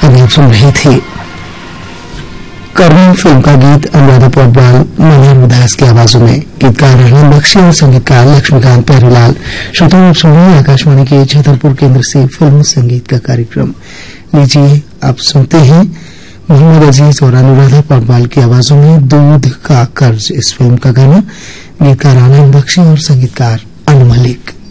अभी आप सुन रहे थे कर्म फिल्म का गीत अनुराधा पौडवाल, मनोहर उदास की आवाजों में। गीतकार आनंद बख्शी और संगीतकार लक्ष्मीकांत प्यारेलाल। श्रोताओं आप सुन रहे हैं आकाशवाणी के छतरपुर केंद्र से फिल्म संगीत का कार्यक्रम। लीजिए आप सुनते हैं मोहम्मद अजीज और अनुराधा पौडवाल की आवाजों में दूध का कर्ज इस फिल्म का गाना। गीतकार आनंद बख्शी और संगीतकार अनु मलिक।